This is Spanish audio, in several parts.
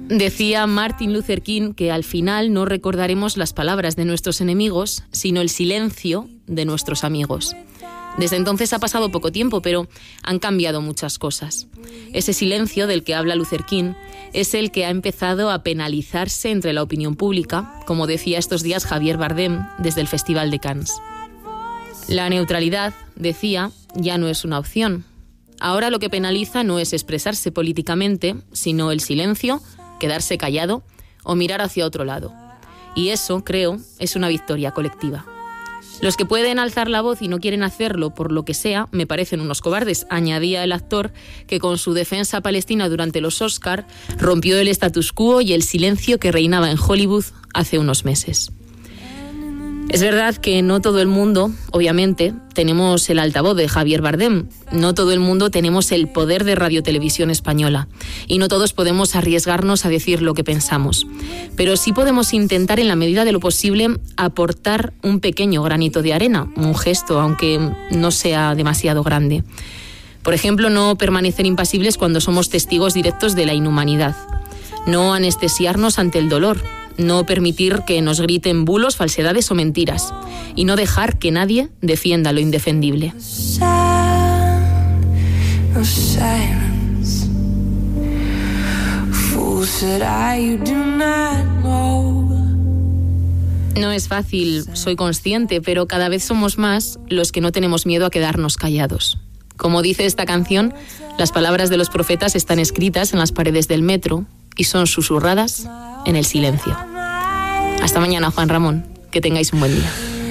Decía Martin Luther King que al final no recordaremos las palabras de nuestros enemigos, sino el silencio de nuestros amigos. Desde entonces ha pasado poco tiempo, pero han cambiado muchas cosas. Ese silencio del que habla Luther King es el que ha empezado a penalizarse entre la opinión pública, como decía estos días Javier Bardem desde el Festival de Cannes. La neutralidad, decía, ya no es una opción. Ahora lo que penaliza no es expresarse políticamente, sino el silencio, quedarse callado o mirar hacia otro lado. Y eso, creo, es una victoria colectiva. Los que pueden alzar la voz y no quieren hacerlo por lo que sea, me parecen unos cobardes, añadía el actor que con su defensa palestina durante los Oscar rompió el status quo y el silencio que reinaba en Hollywood hace unos meses. Es verdad que no todo el mundo, obviamente, tenemos el altavoz de Javier Bardem, no todo el mundo tenemos el poder de Radio Televisión Española y no todos podemos arriesgarnos a decir lo que pensamos, pero sí podemos intentar en la medida de lo posible aportar un pequeño granito de arena, un gesto, aunque no sea demasiado grande. Por ejemplo, no permanecer impasibles cuando somos testigos directos de la inhumanidad, no anestesiarnos ante el dolor, no permitir que nos griten bulos, falsedades o mentiras y no dejar que nadie defienda lo indefendible. No es fácil, soy consciente, pero cada vez somos más los que no tenemos miedo a quedarnos callados. Como dice esta canción, las palabras de los profetas están escritas en las paredes del metro y son susurradas en el silencio. Hasta mañana, Juan Ramón. Que tengáis un buen día.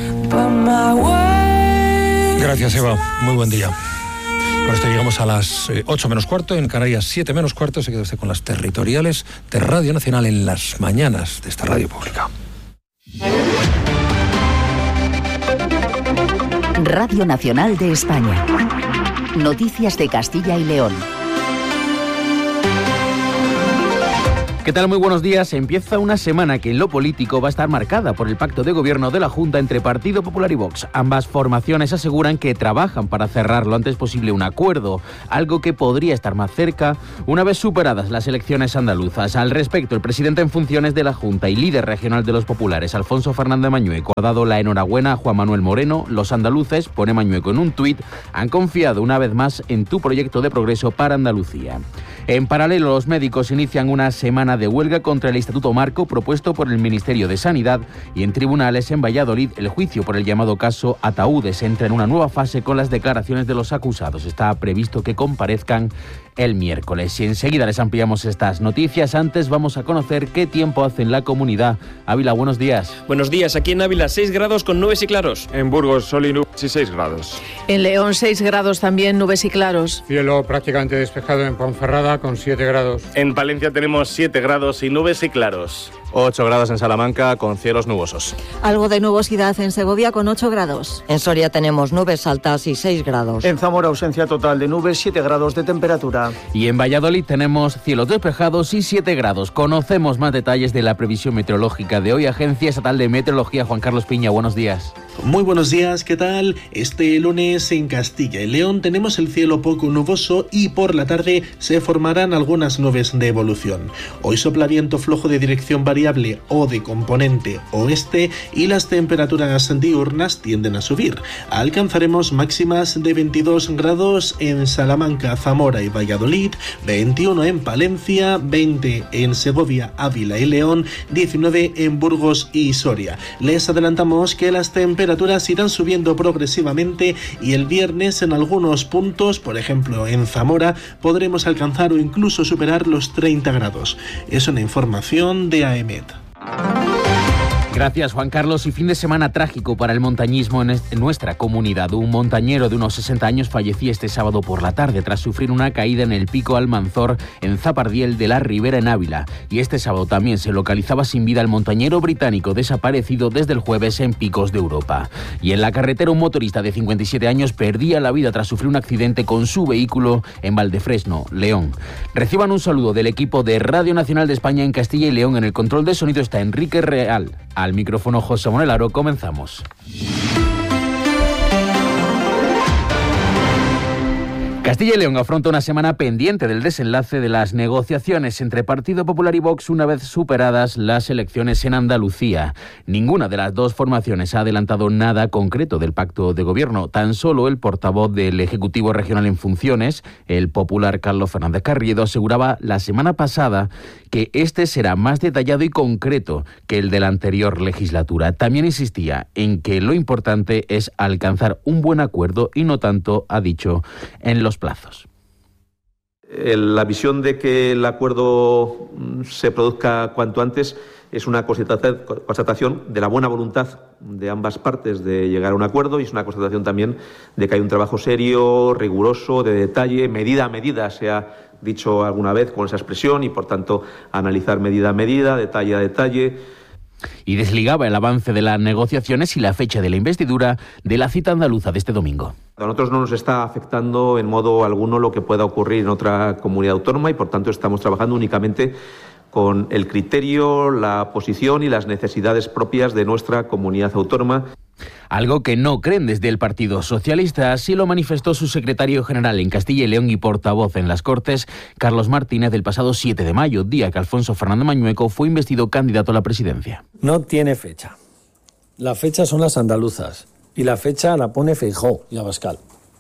Gracias, Eva. Muy buen día. Con esto llegamos a las 8 menos cuarto, en Canarias 7 menos cuarto. Se queda usted con las territoriales de Radio Nacional en las mañanas de esta radio pública. Radio Nacional de España. Noticias de Castilla y León. ¿Qué tal? Muy buenos días. Empieza una semana que en lo político va a estar marcada por el pacto de gobierno de la Junta entre Partido Popular y Vox. Ambas formaciones aseguran que trabajan para cerrar lo antes posible un acuerdo, algo que podría estar más cerca una vez superadas las elecciones andaluzas. Al respecto, el presidente en funciones de la Junta y líder regional de los populares, Alfonso Fernández Mañueco, ha dado la enhorabuena a Juan Manuel Moreno. Los andaluces, pone Mañueco en un tuit, han confiado una vez más en tu proyecto de progreso para Andalucía. En paralelo, los médicos inician una semana de huelga contra el Estatuto Marco propuesto por el Ministerio de Sanidad y en tribunales en Valladolid el juicio por el llamado caso Ataúdes entra en una nueva fase con las declaraciones de los acusados. Está previsto que comparezcan el miércoles. Y enseguida les ampliamos estas noticias. Antes vamos a conocer qué tiempo hace en la comunidad. Ávila, buenos días. Buenos días. Aquí en Ávila 6 grados con nubes y claros. En Burgos sol y nubes y 6 grados. En León 6 grados también, nubes y claros. Cielo prácticamente despejado en Ponferrada con 7 grados. En Palencia tenemos 7 grados y nubes y claros. 8 grados en Salamanca con cielos nubosos. Algo de nubosidad en Segovia con 8 grados. En Soria tenemos nubes altas y 6 grados. En Zamora ausencia total de nubes, 7 grados de temperatura. Y en Valladolid tenemos cielos despejados y 7 grados. Conocemos más detalles de la previsión meteorológica de hoy. Agencia Estatal de Meteorología, Juan Carlos Piña, buenos días. Muy buenos días, ¿qué tal? Este lunes en Castilla y León tenemos el cielo poco nuboso y por la tarde se formarán algunas nubes de evolución. Hoy sopla viento flojo de dirección variable o de componente oeste y las temperaturas diurnas tienden a subir. Alcanzaremos máximas de 22 grados en Salamanca, Zamora y Valladolid, 21 en Palencia, 20 en Segovia, Ávila y León, 19 en Burgos y Soria. Les adelantamos que las temperaturas irán subiendo progresivamente y el viernes en algunos puntos, por ejemplo en Zamora, podremos alcanzar o incluso superar los 30 grados. Es una información de AEMET. Gracias, Juan Carlos. Y fin de semana trágico para el montañismo en nuestra comunidad. Un montañero de unos 60 años falleció este sábado por la tarde tras sufrir una caída en el Pico Almanzor en Zapardiel de la Ribera en Ávila. Y este sábado también se localizaba sin vida el montañero británico desaparecido desde el jueves en Picos de Europa. Y en la carretera un motorista de 57 años perdía la vida tras sufrir un accidente con su vehículo en Valdefresno, León. Reciban un saludo del equipo de Radio Nacional de España en Castilla y León. En el control de sonido está Enrique Real. Al micrófono José Manuel Aro, comenzamos. Castilla y León afronta una semana pendiente del desenlace de las negociaciones entre Partido Popular y Vox una vez superadas las elecciones en Andalucía. Ninguna de las dos formaciones ha adelantado nada concreto del pacto de gobierno. Tan solo el portavoz del Ejecutivo Regional en funciones, el popular Carlos Fernández Carriedo, aseguraba la semana pasada que este será más detallado y concreto que el de la anterior legislatura. También insistía en que lo importante es alcanzar un buen acuerdo y no tanto, ha dicho, en los plazos. La visión de que el acuerdo se produzca cuanto antes es una constatación de la buena voluntad de ambas partes de llegar a un acuerdo, y es una constatación también de que hay un trabajo serio, riguroso, de detalle, medida a medida, se ha dicho alguna vez con esa expresión, y por tanto analizar medida a medida, detalle a detalle. Y desligaba el avance de las negociaciones y la fecha de la investidura de la cita andaluza de este domingo. A nosotros no nos está afectando en modo alguno lo que pueda ocurrir en otra comunidad autónoma, y por tanto estamos trabajando únicamente con el criterio, la posición y las necesidades propias de nuestra comunidad autónoma. Algo que no creen desde el Partido Socialista, así lo manifestó su secretario general en Castilla y León y portavoz en las Cortes, Carlos Martínez, el pasado 7 de mayo, día que Alfonso Fernández Mañueco fue investido candidato a la presidencia. No tiene fecha. La fecha son las andaluzas y la fecha la pone Feijóo y Abascal.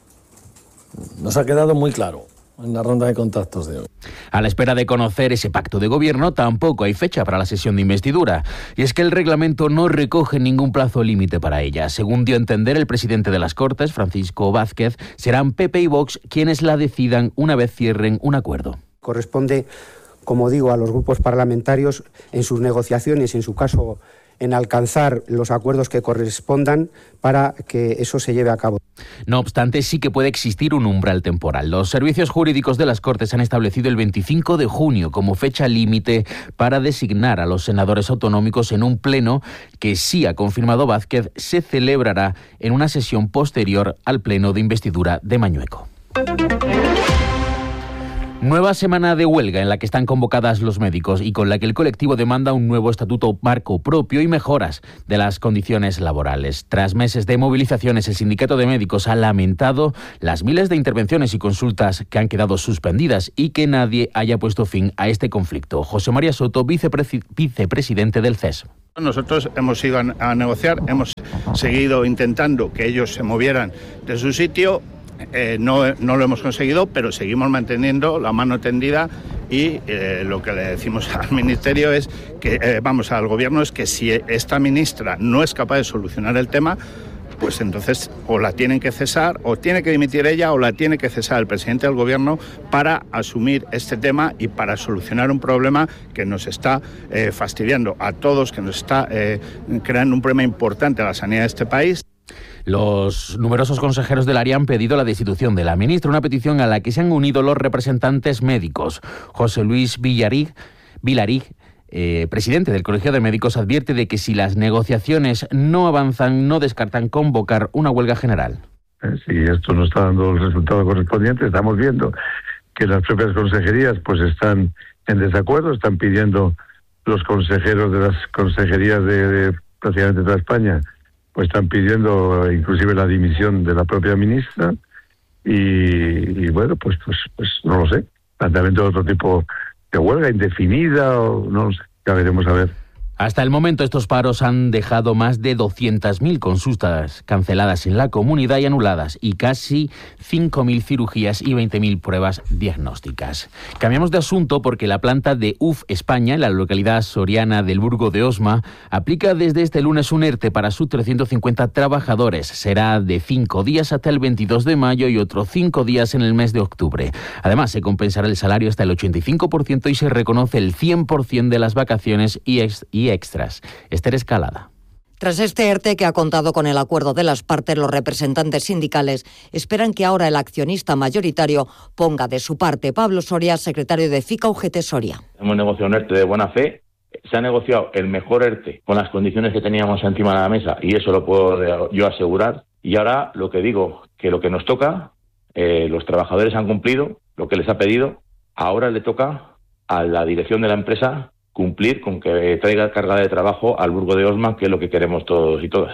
Nos ha quedado muy claro en la ronda de contactos de hoy. A la espera de conocer ese pacto de gobierno, tampoco hay fecha para la sesión de investidura. Y es que el reglamento no recoge ningún plazo límite para ella. Según dio a entender el presidente de las Cortes, Francisco Vázquez, serán PP y Vox quienes la decidan una vez cierren un acuerdo. Corresponde, como digo, a los grupos parlamentarios en sus negociaciones, en su caso, en alcanzar los acuerdos que correspondan para que eso se lleve a cabo. No obstante, sí que puede existir un umbral temporal. Los servicios jurídicos de las Cortes han establecido el 25 de junio como fecha límite para designar a los senadores autonómicos en un pleno que, sí ha confirmado Vázquez, se celebrará en una sesión posterior al pleno de investidura de Mañueco. Nueva semana de huelga en la que están convocadas los médicos y con la que el colectivo demanda un nuevo estatuto marco propio y mejoras de las condiciones laborales. Tras meses de movilizaciones, el sindicato de médicos ha lamentado las miles de intervenciones y consultas que han quedado suspendidas y que nadie haya puesto fin a este conflicto. José María Soto, vicepresidente del CES. Nosotros hemos ido a negociar, hemos seguido intentando que ellos se movieran de su sitio. No lo hemos conseguido, pero seguimos manteniendo la mano tendida y lo que le decimos al Ministerio es que, al Gobierno, es que si esta ministra no es capaz de solucionar el tema, pues entonces o la tienen que cesar, o tiene que dimitir ella, o la tiene que cesar el presidente del Gobierno para asumir este tema y para solucionar un problema que nos está fastidiando a todos, que nos está creando un problema importante a la sanidad de este país. Los numerosos consejeros del área han pedido la destitución de la ministra, una petición a la que se han unido los representantes médicos. José Luis Villarig, presidente del Colegio de Médicos, advierte de que si las negociaciones no avanzan, no descartan convocar una huelga general. Si esto no está dando el resultado correspondiente, estamos viendo que las propias consejerías pues están en desacuerdo, están pidiendo los consejeros de las consejerías de prácticamente toda España, pues están pidiendo inclusive la dimisión de la propia ministra y bueno, pues no lo sé, planteamiento de otro tipo de huelga indefinida o no lo sé, ya veremos a ver. Hasta el momento estos paros han dejado más de 200.000 consultas canceladas en la comunidad y anuladas, y casi 5.000 cirugías y 20.000 pruebas diagnósticas. Cambiamos de asunto porque la planta de UF España, en la localidad soriana del Burgo de Osma, aplica desde este lunes un ERTE para sus 350 trabajadores. Será de 5 días hasta el 22 de mayo y otros 5 días en el mes de octubre. Además, se compensará el salario hasta el 85% y se reconoce el 100% de las vacaciones y extras. Esther Escalada. Tras este ERTE, que ha contado con el acuerdo de las partes, los representantes sindicales esperan que ahora el accionista mayoritario ponga de su parte. Pablo Soria, secretario de FICA UGT Soria. Hemos negociado un ERTE de buena fe. Se ha negociado el mejor ERTE con las condiciones que teníamos encima de la mesa, y eso lo puedo yo asegurar. Y ahora lo que digo, que lo que nos toca, los trabajadores han cumplido lo que les ha pedido. Ahora le toca a la dirección de la empresa cumplir con que traiga carga de trabajo al Burgo de Osma, que es lo que queremos todos y todas.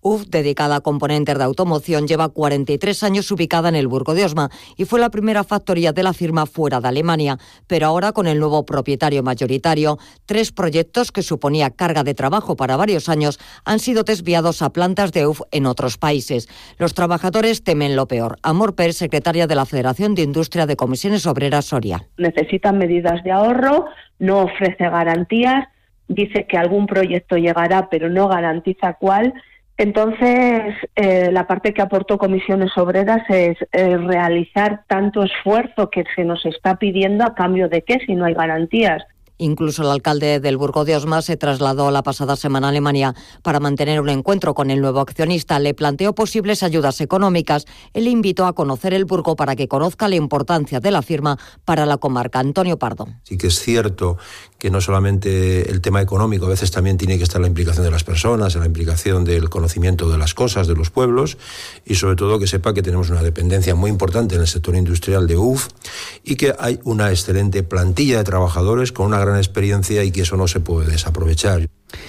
UF, dedicada a componentes de automoción, lleva 43 años ubicada en el Burgo de Osma y fue la primera factoría de la firma fuera de Alemania. Pero ahora, con el nuevo propietario mayoritario, 3 proyectos que suponía carga de trabajo para varios años han sido desviados a plantas de UF en otros países. Los trabajadores temen lo peor. Amor Pérez, secretaria de la Federación de Industria de Comisiones Obreras Soria. Necesitan medidas de ahorro, no ofrece garantías, dice que algún proyecto llegará, pero no garantiza cuál. Entonces, la parte que aportó Comisiones Obreras es realizar tanto esfuerzo que se nos está pidiendo, ¿a cambio de qué si no hay garantías? Incluso el alcalde del Burgo de Osma se trasladó la pasada semana a Alemania para mantener un encuentro con el nuevo accionista. Le planteó posibles ayudas económicas. Él le invitó a conocer el Burgo para que conozca la importancia de la firma para la comarca. Antonio Pardo. Sí que es cierto que no solamente el tema económico, a veces también tiene que estar la implicación de las personas, la implicación del conocimiento de las cosas, de los pueblos, y sobre todo que sepa que tenemos una dependencia muy importante en el sector industrial de UF y que hay una excelente plantilla de trabajadores con una gran experiencia y que eso no se puede desaprovechar.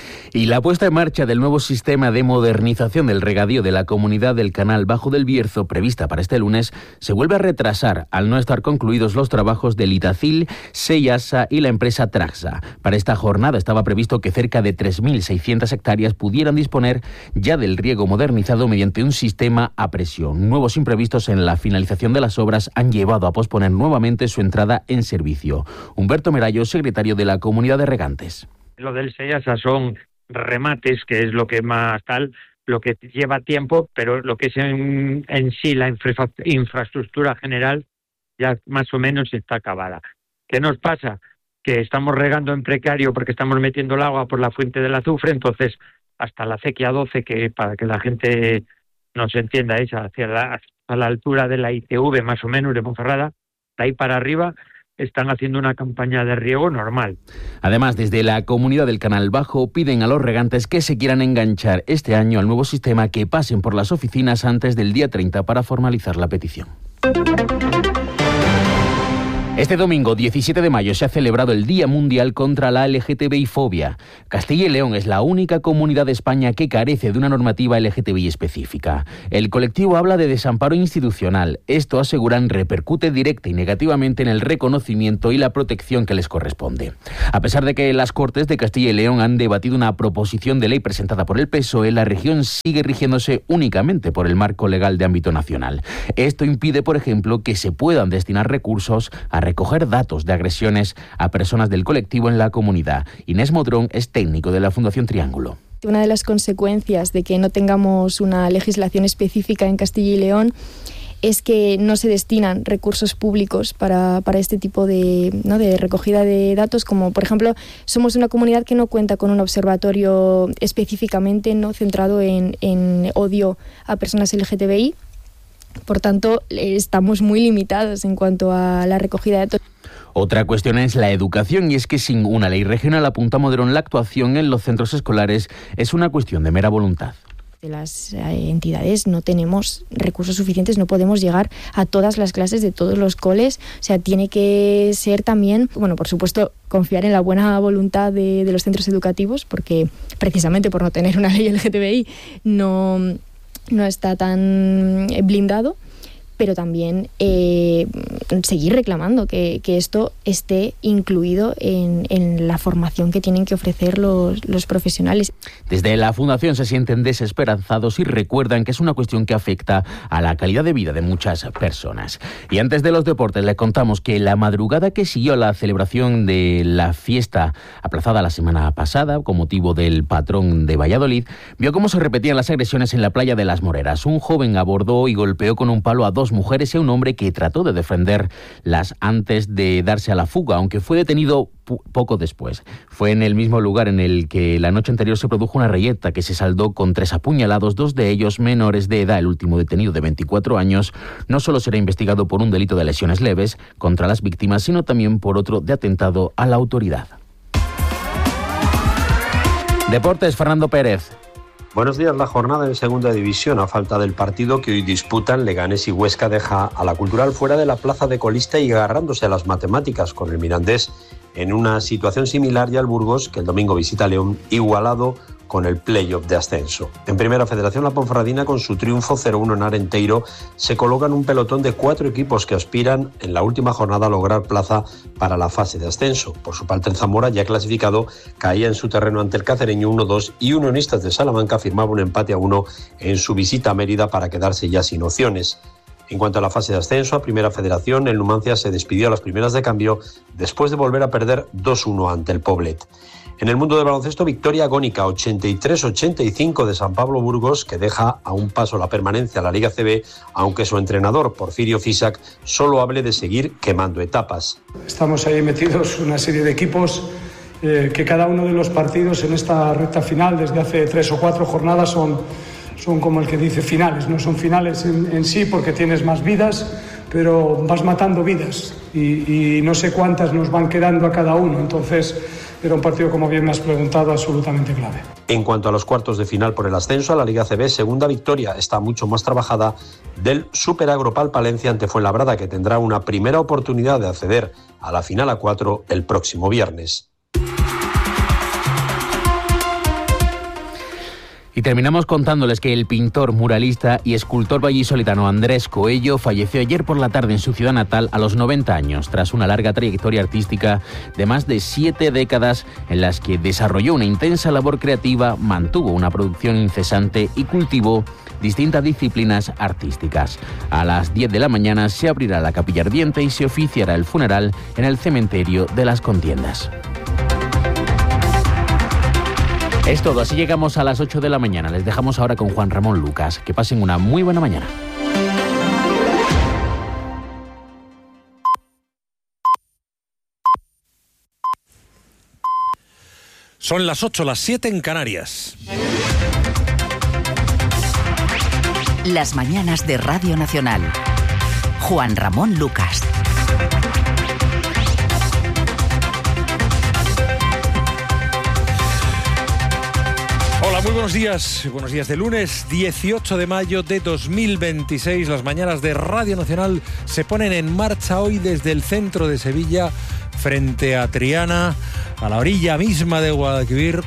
Y la puesta en marcha del nuevo sistema de modernización del regadío de la comunidad del Canal Bajo del Bierzo, prevista para este lunes, se vuelve a retrasar al no estar concluidos los trabajos del Itacil, Seyasa y la empresa Traxa. Para esta jornada estaba previsto que cerca de 3.600 hectáreas pudieran disponer ya del riego modernizado mediante un sistema a presión. Nuevos imprevistos en la finalización de las obras han llevado a posponer nuevamente su entrada en servicio. Humberto Merallo, secretario de la Comunidad de Regantes. Lo del Seyasa son remates, que es lo que más lo que lleva tiempo, pero lo que es en sí la infraestructura general ya más o menos está acabada. ¿Qué nos pasa? Que estamos regando en precario porque estamos metiendo el agua por la fuente del azufre, entonces hasta la acequia 12, que para que la gente nos entienda, es a la altura de la ITV más o menos de Ponferrada, de ahí para arriba, están haciendo una campaña de riego normal. Además, desde la comunidad del Canal Bajo piden a los regantes que se quieran enganchar este año al nuevo sistema que pasen por las oficinas antes del día 30 para formalizar la petición. Este domingo, 17 de mayo, se ha celebrado el Día Mundial contra la LGTBI-fobia. Castilla y León es la única comunidad de España que carece de una normativa LGTBI específica. El colectivo habla de desamparo institucional. Esto, aseguran, repercute directa y negativamente en el reconocimiento y la protección que les corresponde. A pesar de que las Cortes de Castilla y León han debatido una proposición de ley presentada por el PSOE, la región sigue rigiéndose únicamente por el marco legal de ámbito nacional. Esto impide, por ejemplo, que se puedan destinar recursos a recoger datos de agresiones a personas del colectivo en la comunidad. Inés Modrón es técnico de la Fundación Triángulo. Una de las consecuencias de que no tengamos una legislación específica en Castilla y León es que no se destinan recursos públicos para este tipo de recogida de datos, como por ejemplo somos una comunidad que no cuenta con un observatorio específicamente centrado en odio a personas LGTBI. Por tanto, estamos muy limitados en cuanto a la recogida de datos. Otra cuestión es la educación, y es que sin una ley regional, apunta Modrón, la actuación en los centros escolares es una cuestión de mera voluntad. De las entidades no tenemos recursos suficientes, no podemos llegar a todas las clases de todos los coles. O sea, tiene que ser también, por supuesto, confiar en la buena voluntad de los centros educativos, porque precisamente por no tener una ley LGTBI no está tan blindado, pero también seguir reclamando que esto esté incluido en la formación que tienen que ofrecer los profesionales. Desde la Fundación se sienten desesperanzados y recuerdan que es una cuestión que afecta a la calidad de vida de muchas personas. Y antes de los deportes, les contamos que la madrugada que siguió la celebración de la fiesta aplazada la semana pasada con motivo del patrón de Valladolid, vio cómo se repetían las agresiones en la playa de Las Moreras. Un joven abordó y golpeó con un palo a 2 mujeres y a un hombre que trató de defenderlas antes de darse a la fuga, aunque fue detenido poco después. Fue en el mismo lugar en el que la noche anterior se produjo una reyerta que se saldó con 3 apuñalados, 2 de ellos menores de edad. El último, detenido de 24 años, no solo será investigado por un delito de lesiones leves contra las víctimas, sino también por otro de atentado a la autoridad. Deportes, Fernando Pérez. Buenos días. La jornada en segunda división, a falta del partido que hoy disputan Leganés y Huesca, deja a la Cultural fuera de la plaza de colista y agarrándose a las matemáticas, con el Mirandés en una situación similar, y al Burgos, que el domingo visita León, igualado con el play-off de ascenso. En Primera Federación, la Ponferradina, con su triunfo 0-1 en Arenteiro, se coloca en un pelotón de 4 equipos que aspiran en la última jornada a lograr plaza para la fase de ascenso. Por su parte, el Zamora, ya clasificado, caía en su terreno ante el Cacereño 1-2 y Unionistas de Salamanca firmaba un empate a 1 en su visita a Mérida para quedarse ya sin opciones. En cuanto a la fase de ascenso a Primera Federación, el Numancia se despidió a las primeras de cambio después de volver a perder 2-1 ante el Poblet. En el mundo del baloncesto, victoria agónica 83-85 de San Pablo Burgos, que deja a un paso la permanencia a la Liga CB, aunque su entrenador, Porfirio Fisac, solo hable de seguir quemando etapas. Estamos ahí metidos una serie de equipos que cada uno de los partidos en esta recta final, desde hace 3 o 4 jornadas, son como el que dice finales. No son finales en sí porque tienes más vidas, pero vas matando vidas y no sé cuántas nos van quedando a cada uno. Entonces era un partido, como bien me has preguntado, absolutamente clave. En cuanto a los cuartos de final por el ascenso a la Liga CB, segunda victoria está mucho más trabajada del Super Agropal Palencia ante Fuenlabrada, que tendrá una primera oportunidad de acceder a la final a 4 el próximo viernes. Y terminamos contándoles que el pintor, muralista y escultor vallisoletano Andrés Coello falleció ayer por la tarde en su ciudad natal a los 90 años, tras una larga trayectoria artística de más de 7 décadas en las que desarrolló una intensa labor creativa, mantuvo una producción incesante y cultivó distintas disciplinas artísticas. A las 10 de la mañana se abrirá la capilla ardiente y se oficiará el funeral en el cementerio de las Contiendas. Es todo, así llegamos a las 8 de la mañana. Les dejamos ahora con Juan Ramón Lucas. Que pasen una muy buena mañana. Son las 8, las 7 en Canarias. Las mañanas de Radio Nacional. Juan Ramón Lucas. Hola, muy buenos días. Buenos días de lunes 18 de mayo de 2026. Las mañanas de Radio Nacional se ponen en marcha hoy desde el centro de Sevilla, frente a Triana, a la orilla misma de Guadalquivir.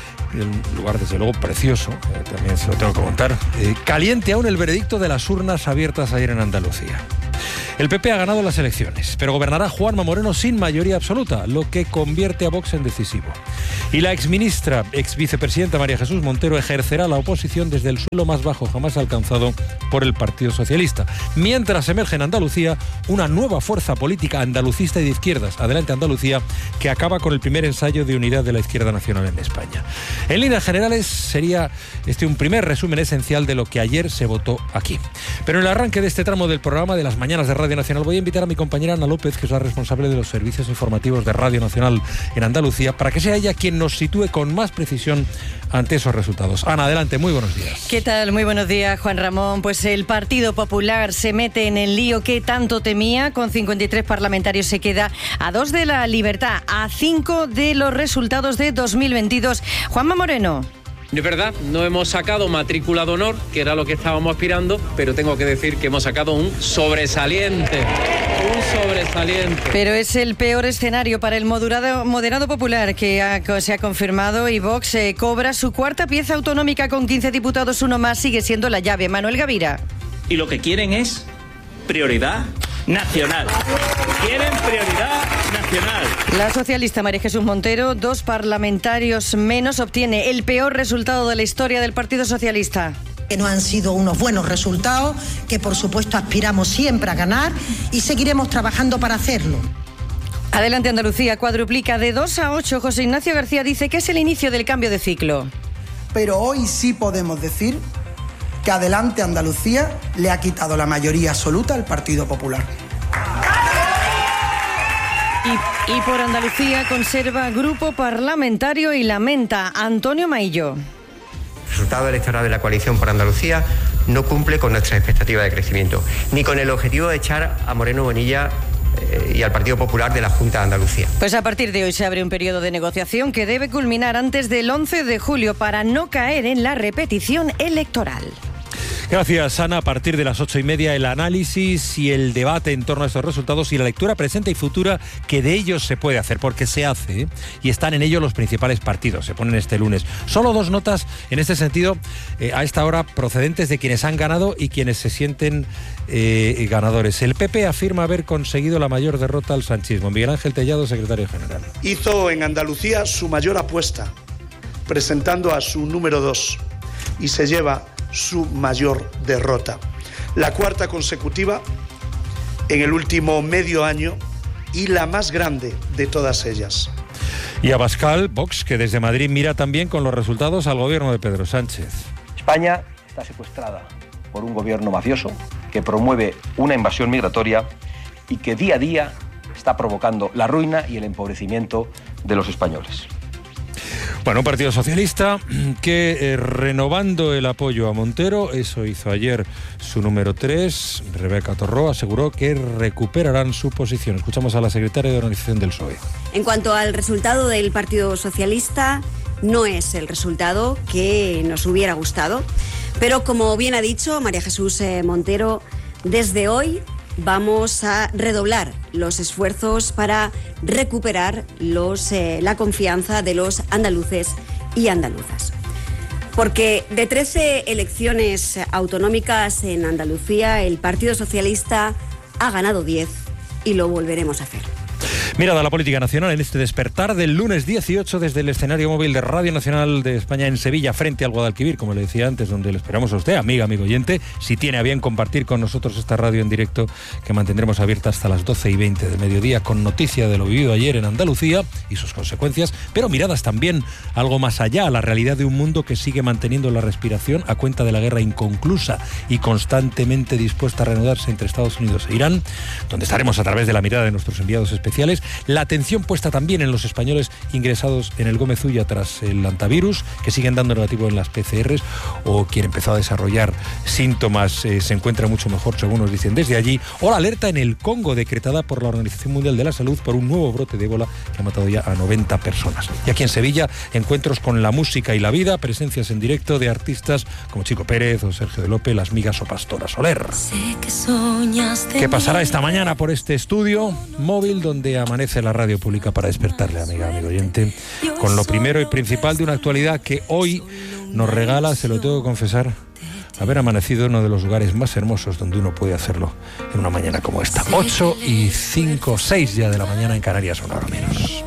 Un lugar, desde luego, precioso, también se lo tengo que contar. Caliente aún el veredicto de las urnas abiertas ayer en Andalucía. El PP ha ganado las elecciones, pero gobernará Juanma Moreno sin mayoría absoluta, lo que convierte a Vox en decisivo. Y la exministra, exvicepresidenta María Jesús Montero ejercerá la oposición desde el suelo más bajo jamás alcanzado por el Partido Socialista, mientras emerge en Andalucía una nueva fuerza política andalucista y de izquierdas, Adelante Andalucía, que acaba con el primer ensayo de unidad de la izquierda nacional en España. En líneas generales sería un primer resumen esencial de lo que ayer se votó aquí. Pero en el arranque de este tramo del programa de las mañanas de Radio Nacional voy a invitar a mi compañera Ana López, que es la responsable de los servicios informativos de Radio Nacional en Andalucía, para que sea ella quien nos sitúe con más precisión ante esos resultados. Ana, adelante, muy buenos días. ¿Qué tal? Muy buenos días, Juan Ramón. Pues el Partido Popular se mete en el lío que tanto temía. Con 53 parlamentarios se queda a 2 de la libertad, a 5 de los resultados de 2022. Juanma Moreno. Es verdad, no hemos sacado matrícula de honor, que era lo que estábamos aspirando, pero tengo que decir que hemos sacado un sobresaliente. Un sobresaliente. Pero es el peor escenario para el moderado popular que se ha confirmado, y Vox cobra su cuarta pieza autonómica con 15 diputados, uno más, sigue siendo la llave. Manuel Gavira. Y lo que quieren es prioridad nacional. Quieren prioridad nacional. La socialista María Jesús Montero, 2 parlamentarios menos, obtiene el peor resultado de la historia del Partido Socialista. Que no han sido unos buenos resultados, que por supuesto aspiramos siempre a ganar y seguiremos trabajando para hacerlo. Adelante Andalucía cuadruplica de 2 a 8. José Ignacio García dice que es el inicio del cambio de ciclo. Pero hoy sí podemos decir que Adelante Andalucía le ha quitado la mayoría absoluta al Partido Popular. Y por Andalucía conserva grupo parlamentario y lamenta Antonio Maillo. El resultado electoral de la coalición por Andalucía no cumple con nuestras expectativas de crecimiento, ni con el objetivo de echar a Moreno Bonilla y al Partido Popular de la Junta de Andalucía. Pues a partir de hoy se abre un periodo de negociación que debe culminar antes del 11 de julio para no caer en la repetición electoral. Gracias, Ana. A partir de las 8:30, el análisis y el debate en torno a estos resultados y la lectura presente y futura que de ellos se puede hacer, porque se hace, y están en ello los principales partidos. Se ponen este lunes. Solo 2 notas en este sentido a esta hora procedentes de quienes han ganado y quienes se sienten ganadores. El PP afirma haber conseguido la mayor derrota al sanchismo. Miguel Ángel Tellado, secretario general. Hizo en Andalucía su mayor apuesta, presentando a su número 2, y se lleva su mayor derrota. La 4ª consecutiva en el último medio año y la más grande de todas ellas. Y Abascal, Vox, que desde Madrid mira también con los resultados al gobierno de Pedro Sánchez. España está secuestrada por un gobierno mafioso que promueve una invasión migratoria y que día a día está provocando la ruina y el empobrecimiento de los españoles. Bueno, un Partido Socialista que renovando el apoyo a Montero, eso hizo ayer su número 3, Rebeca Torró, aseguró que recuperarán su posición. Escuchamos a la secretaria de Organización del PSOE. En cuanto al resultado del Partido Socialista, no es el resultado que nos hubiera gustado, pero como bien ha dicho María Jesús Montero, desde hoy vamos a redoblar los esfuerzos para recuperar la confianza de los andaluces y andaluzas. Porque de 13 elecciones autonómicas en Andalucía, el Partido Socialista ha ganado 10 y lo volveremos a hacer. Mirada a la política nacional en este despertar del lunes 18 desde el escenario móvil de Radio Nacional de España en Sevilla, frente al Guadalquivir, como le decía antes, donde le esperamos a usted, amigo oyente, si tiene a bien compartir con nosotros esta radio en directo que mantendremos abierta hasta las 12:20 del mediodía, con noticia de lo vivido ayer en Andalucía y sus consecuencias, pero miradas también algo más allá, a la realidad de un mundo que sigue manteniendo la respiración a cuenta de la guerra inconclusa y constantemente dispuesta a reanudarse entre Estados Unidos e Irán, donde estaremos a través de la mirada de nuestros enviados especiales. La atención puesta también en los españoles ingresados en el Gómez Ulla tras el antivirus, que siguen dando negativo en las PCRs, o quien empezó a desarrollar síntomas se encuentra mucho mejor, según nos dicen desde allí, o la alerta en el Congo decretada por la Organización Mundial de la Salud por un nuevo brote de ébola que ha matado ya a 90 personas. Y aquí en Sevilla, encuentros con la música y la vida, presencias en directo de artistas como Chico Pérez o Sergio de López, Las Migas o Pastora Soler. ¿Qué pasará esta mañana por este estudio móvil donde amanece la radio pública para despertarle, amigo oyente, con lo primero y principal de una actualidad que hoy nos regala, se lo tengo que confesar, haber amanecido en uno de los lugares más hermosos donde uno puede hacerlo en una mañana como esta. 8:05, 6 ya de la mañana en Canarias, una hora menos.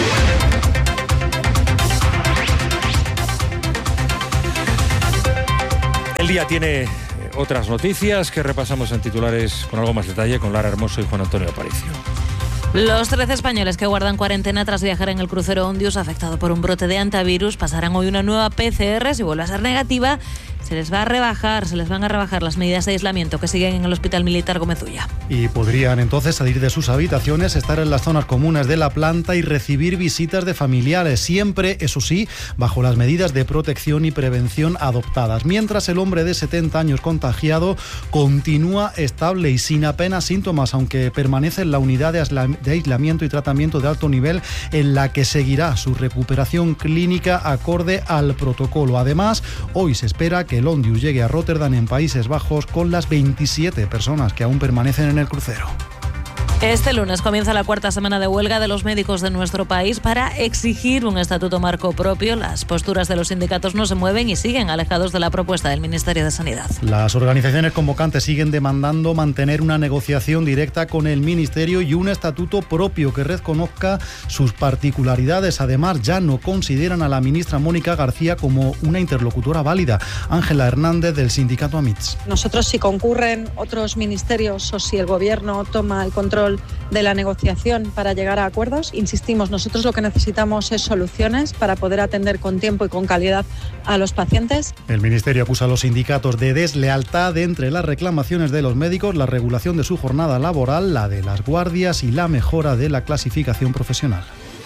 El día tiene otras noticias que repasamos en titulares con algo más detalle con Lara Hermoso y Juan Antonio Aparicio. Los 13 españoles que guardan cuarentena tras viajar en el crucero Ondius afectado por un brote de antivirus pasarán hoy una nueva PCR. Si vuelve a ser negativa, se les van a rebajar las medidas de aislamiento que siguen en el Hospital Militar Gómez Ulla. Y podrían entonces salir de sus habitaciones, estar en las zonas comunes de la planta y recibir visitas de familiares, siempre, eso sí, bajo las medidas de protección y prevención adoptadas. Mientras el hombre de 70 años contagiado continúa estable y sin apenas síntomas, aunque permanece en la unidad de aislamiento y tratamiento de alto nivel, en la que seguirá su recuperación clínica acorde al protocolo. Además, hoy se espera que el Ondius llegue a Rotterdam, en Países Bajos, con las 27 personas que aún permanecen en el crucero. Este lunes comienza la 4ª semana de huelga de los médicos de nuestro país para exigir un estatuto marco propio. Las posturas de los sindicatos no se mueven y siguen alejados de la propuesta del Ministerio de Sanidad. Las organizaciones convocantes siguen demandando mantener una negociación directa con el Ministerio y un estatuto propio que reconozca sus particularidades. Además, ya no consideran a la ministra Mónica García como una interlocutora válida. Ángela Hernández, del sindicato AMITS. Nosotros, si concurren otros ministerios o si el Gobierno toma el control de la negociación para llegar a acuerdos, insistimos, nosotros lo que necesitamos es soluciones para poder atender con tiempo y con calidad a los pacientes. El Ministerio acusa a los sindicatos de deslealtad entre las reclamaciones de los médicos, la regulación de su jornada laboral, la de las guardias y la mejora de la clasificación profesional.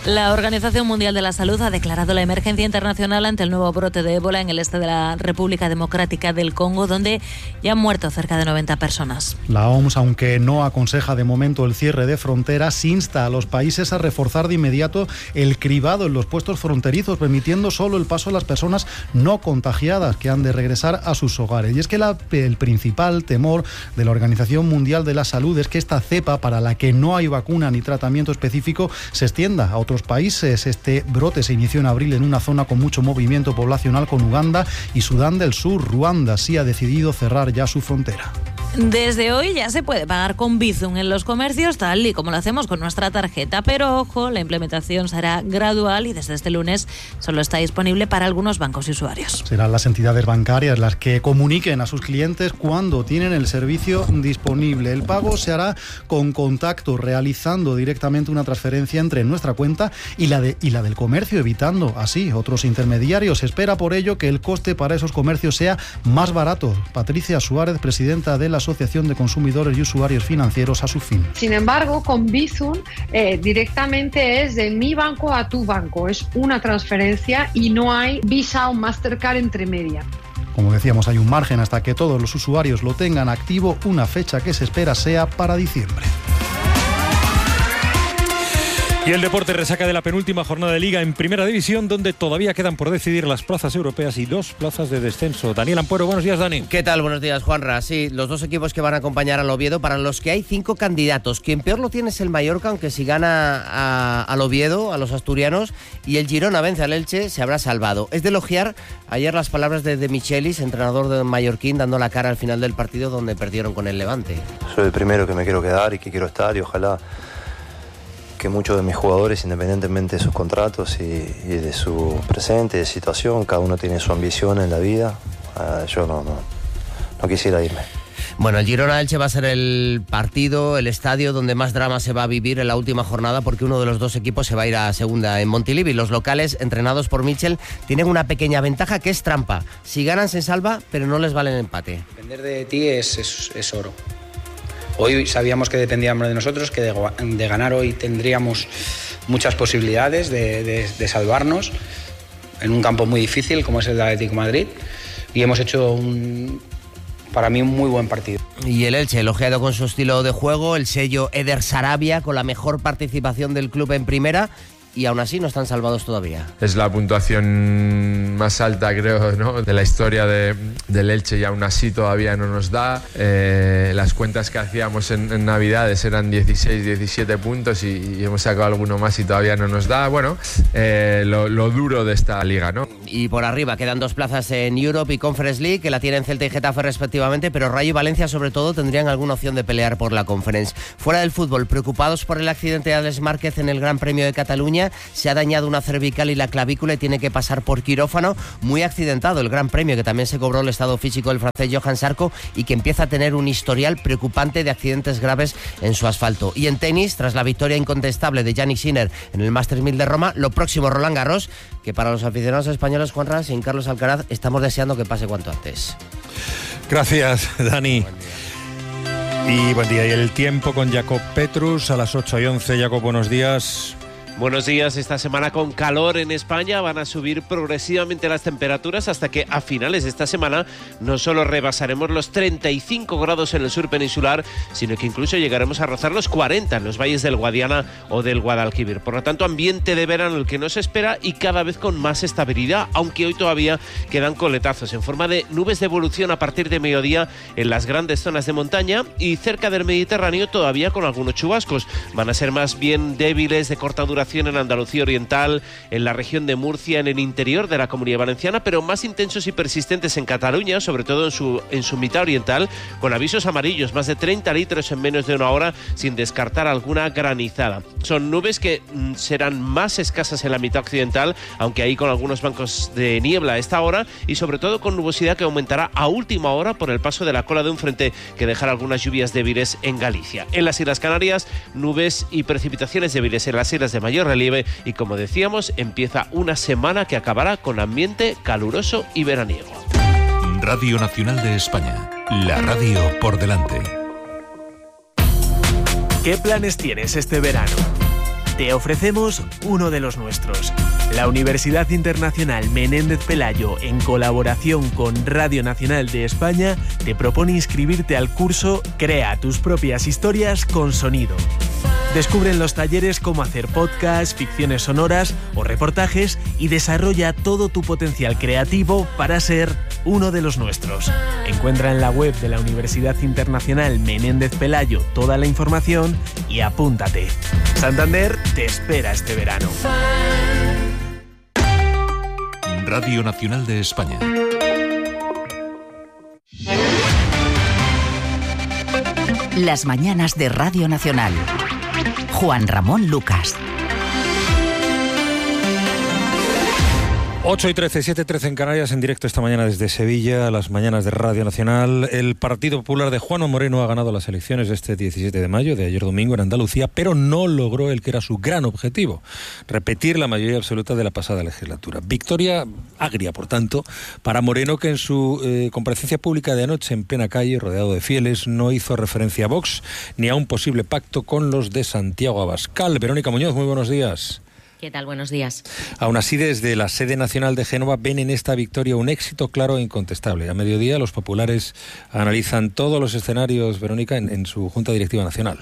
La Organización Mundial de la Salud ha declarado la emergencia internacional ante el nuevo brote de ébola en el este de la República Democrática del Congo, donde ya han muerto cerca de 90 personas. La OMS, aunque no aconseja de momento el cierre de fronteras, insta a los países a reforzar de inmediato el cribado en los puestos fronterizos, permitiendo solo el paso a las personas no contagiadas que han de regresar a sus hogares. Y es que el principal temor de la Organización Mundial de la Salud es que esta cepa, para la que no hay vacuna ni tratamiento específico, se extienda a otros países. Este brote se inició en abril en una zona con mucho movimiento poblacional con Uganda y Sudán del Sur. Ruanda sí ha decidido cerrar ya su frontera. Desde hoy ya se puede pagar con Bizum en los comercios, tal y como lo hacemos con nuestra tarjeta, pero ojo, la implementación será gradual y desde este lunes solo está disponible para algunos bancos y usuarios. Serán las entidades bancarias las que comuniquen a sus clientes cuando tienen el servicio disponible. El pago se hará con contacto, realizando directamente una transferencia entre nuestra cuenta y la del comercio, evitando así otros intermediarios. Se espera por ello que el coste para esos comercios sea más barato. Patricia Suárez, presidenta de la Asociación de Consumidores y Usuarios Financieros, a su fin. Sin embargo, con Bizum directamente es de mi banco a tu banco. Es una transferencia y no hay Visa o Mastercard entre media. Como decíamos, hay un margen hasta que todos los usuarios lo tengan activo, una fecha que se espera sea para diciembre. Y el deporte resaca de la penúltima jornada de Liga en Primera División, donde todavía quedan por decidir las plazas europeas y 2 plazas de descenso. Daniel Ampuero, buenos días, Dani. ¿Qué tal? Buenos días, Juanra. Sí, los 2 equipos que van a acompañar al Oviedo, para los que hay 5 candidatos. Quien peor lo tiene es el Mallorca, aunque si gana al Oviedo, a los asturianos, y el Girona vence al Elche, se habrá salvado. Es de elogiar ayer las palabras de Michelis, entrenador del mallorquín, dando la cara al final del partido donde perdieron con el Levante. Soy el primero que me quiero quedar y que quiero estar, y ojalá que muchos de mis jugadores, independientemente de sus contratos y de su presente, de situación, cada uno tiene su ambición en la vida. Yo no quisiera irme. Bueno, el Girona-Elche va a ser el partido, el estadio donde más drama se va a vivir en la última jornada, porque uno de los 2 equipos se va a ir a segunda en Montilivi. Los locales, entrenados por Michel, tienen una pequeña ventaja que es trampa. Si ganan se salva, pero no les vale el empate. Depender de ti es oro. Hoy sabíamos que dependíamos de nosotros, que de ganar hoy tendríamos muchas posibilidades de salvarnos en un campo muy difícil como es el de Atlético de Madrid, y hemos hecho para mí un muy buen partido. Y el Elche, elogiado con su estilo de juego, el sello Eder Sarabia, con la mejor participación del club en primera, y aún así no están salvados todavía. Es la puntuación más alta, creo, ¿no?, de la historia del Elche, y aún así todavía no nos da. Las cuentas que hacíamos en Navidades eran 16, 17 puntos y hemos sacado alguno más y todavía no nos da. Bueno, lo duro de esta liga, ¿no? Y por arriba quedan 2 plazas en Europe y Conference League, que la tienen Celta y Getafe respectivamente, pero Rayo y Valencia sobre todo tendrían alguna opción de pelear por la Conference. Fuera del fútbol, preocupados por el accidente de Alex Márquez en el Gran Premio de Cataluña. Se ha dañado una cervical y la clavícula y tiene que pasar por quirófano. Muy accidentado el Gran Premio, que también se cobró el estado físico del francés Johan Sarko, y que empieza a tener un historial preocupante de accidentes graves en su asfalto. Y en tenis, tras la victoria incontestable de Jannik Sinner en el Masters 1000 de Roma, lo próximo Roland Garros, que para los aficionados españoles, Juanra, sin Carlos Alcaraz, estamos deseando que pase cuanto antes. Gracias, Dani. Y buen día. Y el tiempo con Jacob Petrus a las 8:11. Jacob, buenos días. Buenos días. Esta semana con calor en España van a subir progresivamente las temperaturas hasta que a finales de esta semana no solo rebasaremos los 35 grados en el sur peninsular, sino que incluso llegaremos a rozar los 40 en los valles del Guadiana o del Guadalquivir. Por lo tanto, ambiente de verano el que nos espera y cada vez con más estabilidad, aunque hoy todavía quedan coletazos en forma de nubes de evolución a partir de mediodía en las grandes zonas de montaña y cerca del Mediterráneo todavía con algunos chubascos. Van a ser más bien débiles, de corta duración en Andalucía Oriental, en la región de Murcia, en el interior de la Comunidad Valenciana, pero más intensos y persistentes en Cataluña, sobre todo en su mitad oriental, con avisos amarillos, más de 30 litros en menos de una hora, sin descartar alguna granizada. Son nubes que serán más escasas en la mitad occidental, aunque ahí con algunos bancos de niebla a esta hora, y sobre todo con nubosidad que aumentará a última hora por el paso de la cola de un frente que dejará algunas lluvias débiles en Galicia. En las Islas Canarias, nubes y precipitaciones débiles en las islas de mayor relieve, y como decíamos, empieza una semana que acabará con ambiente caluroso y veraniego. Radio Nacional de España, la radio por delante. ¿Qué planes tienes este verano? te ofrecemos uno de los nuestros. La Universidad Internacional Menéndez Pelayo, en colaboración con Radio Nacional de España, te propone inscribirte al curso Crea tus propias historias con sonido. Descubre en los talleres cómo hacer podcasts, ficciones sonoras o reportajes y desarrolla todo tu potencial creativo para ser uno de los nuestros. Encuentra en la web de la Universidad Internacional Menéndez Pelayo toda la información y apúntate. Santander te espera este verano. Radio Nacional de España. Las mañanas de Radio Nacional. Juan Ramón Lucas. 8:13, 7:13 en Canarias, en directo esta mañana desde Sevilla, las mañanas de Radio Nacional. El Partido Popular de Juanma Moreno ha ganado las elecciones de este 17 de mayo, de ayer domingo, en Andalucía, pero no logró el que era su gran objetivo, repetir la mayoría absoluta de la pasada legislatura. Victoria agria, por tanto, para Moreno, que en su comparecencia pública de anoche en plena calle, rodeado de fieles, no hizo referencia a Vox ni a un posible pacto con los de Santiago Abascal. Verónica Muñoz, muy buenos días. ¿Qué tal? Buenos días. Aún así, desde la sede nacional de Génova ven en esta victoria un éxito claro e incontestable. A mediodía, los populares analizan todos los escenarios, Verónica, en su Junta Directiva Nacional.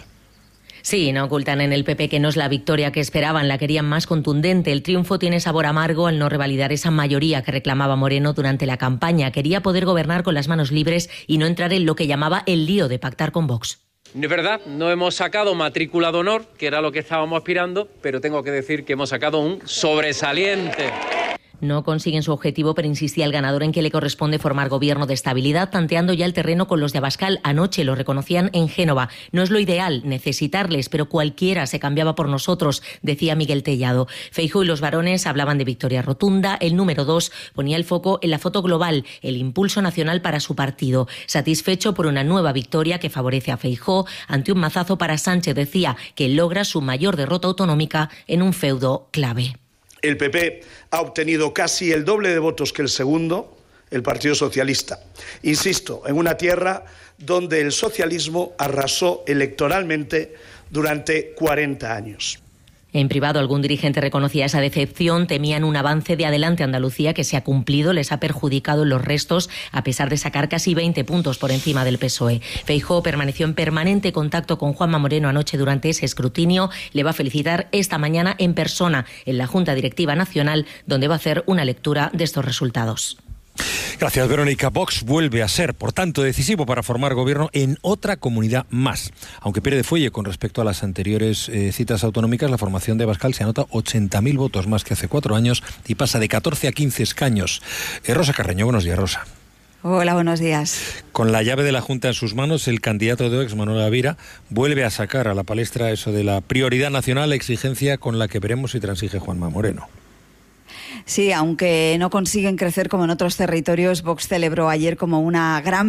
Sí, no ocultan en el PP que no es la victoria que esperaban, la querían más contundente. El triunfo tiene sabor amargo al no revalidar esa mayoría que reclamaba Moreno durante la campaña. Quería poder gobernar con las manos libres y no entrar en lo que llamaba el lío de pactar con Vox. Es verdad, no hemos sacado matrícula de honor, que era lo que estábamos aspirando, pero tengo que decir que hemos sacado un sobresaliente. No consiguen su objetivo, pero insistía el ganador en que le corresponde formar gobierno de estabilidad, tanteando ya el terreno con los de Abascal. Anoche lo reconocían en Génova. No es lo ideal necesitarles, pero cualquiera se cambiaba por nosotros, decía Miguel Tellado. Feijóo y los varones hablaban de victoria rotunda. El número 2 ponía el foco en la foto global, el impulso nacional para su partido. Satisfecho por una nueva victoria que favorece a Feijóo ante un mazazo para Sánchez, decía que logra su mayor derrota autonómica en un feudo clave. El PP ha obtenido casi el doble de votos que el segundo, el Partido Socialista. Insisto, en una tierra donde el socialismo arrasó electoralmente durante 40 años. En privado, algún dirigente reconocía esa decepción, temían un avance de Adelante Andalucía que se ha cumplido, les ha perjudicado en los restos, a pesar de sacar casi 20 puntos por encima del PSOE. Feijóo permaneció en permanente contacto con Juanma Moreno anoche durante ese escrutinio, le va a felicitar esta mañana en persona en la Junta Directiva Nacional, donde va a hacer una lectura de estos resultados. Gracias, Verónica. Vox vuelve a ser, por tanto, decisivo para formar gobierno en otra comunidad más. Aunque pierde fuelle con respecto a las anteriores citas autonómicas, la formación de Abascal se anota 80.000 votos más que hace 4 años y pasa de 14 a 15 escaños. Rosa Carreño, buenos días, Rosa. Hola, buenos días. Con la llave de la Junta en sus manos, el candidato de Vox, Manuel Gavira, vuelve a sacar a la palestra eso de la prioridad nacional, exigencia con la que veremos si transige Juanma Moreno. Sí, aunque no consiguen crecer como en otros territorios, Vox celebró ayer como una gran